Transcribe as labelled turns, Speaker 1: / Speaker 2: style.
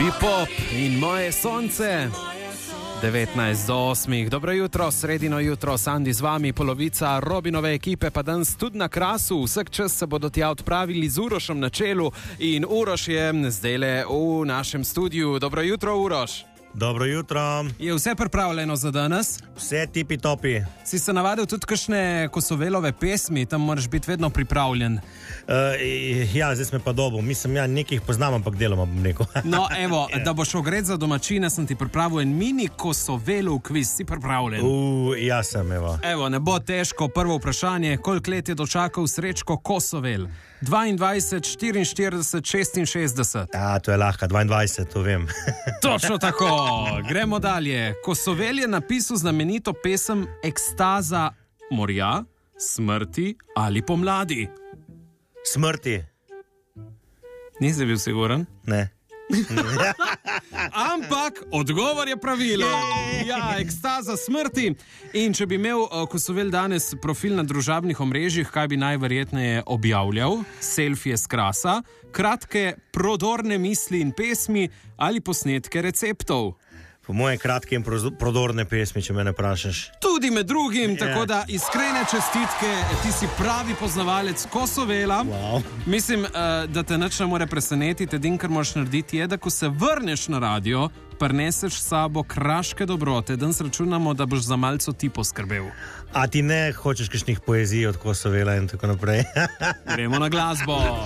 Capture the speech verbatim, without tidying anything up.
Speaker 1: Bipop in moje sonce. devetnajst do osmih. Dobro jutro, sredino jutro, Sandi z vami, polovica Robinove ekipe pa danes tudi na Krasu. Vsak čas se bodo tja odpravili z Urošem na čelu in Uroš je zdajle v našem studiu. Dobro jutro, Uroš.
Speaker 2: Dobro jutro.
Speaker 1: Je vse pripravljeno za danes?
Speaker 2: Vse tipi topi.
Speaker 1: Si se navadil tudi kakšne Kosovelove pesmi, tam moraš biti vedno pripravljen.
Speaker 2: Uh, ja, zdaj smo pa dobo. Mislim, ja, nekih poznam, ampak deloma bom rekel.
Speaker 1: No, evo, da boš ogret za domačine, sem ti pripravil en mini Kosovelov kviz. Si pripravljen?
Speaker 2: Uh, ja sem, evo.
Speaker 1: Evo, ne bo težko. Prvo vprašanje, koliko let je dočakal Srečko Kosovel? dvaindvajset, štiriinštirideset, šestinšestdeset.
Speaker 2: Ja, to je lahko, dvaindvajset, to vem.
Speaker 1: Točno tako. Gremo dalje. Kosovel je napisal znamenito pesem Ekstaza morja, smrti ali pomladi.
Speaker 2: Smrti.
Speaker 1: Nisi bil siguren?
Speaker 2: Ne.
Speaker 1: Ampak odgovor je pravilo. Ja, ekstaza smrti. In če bi imel uh, Kosovel danes profil na družabnih omrežjih, kaj bi najverjetneje objavljal? Selfije s Krasa, kratke prodorne misli in pesmi ali posnetke receptov?
Speaker 2: Po moje kratke in prodorne pesmi, če me ne vprašaš.
Speaker 1: Tudi med drugim,
Speaker 2: Yeah.
Speaker 1: tako da iskrene čestitke, ti si pravi poznavalec Kosovela.
Speaker 2: Wow.
Speaker 1: Mislim, uh, da te nič ne more presenetiti, edin, kar moraš narediti, je, da ko se vrneš na radio, prineseš s sabo kraške dobrote. Danes računamo, da boš za malce ti poskrbel.
Speaker 2: A ti ne hočeš kakšnih poezij od Kosovela in tako naprej?
Speaker 1: Gremo na glasbo.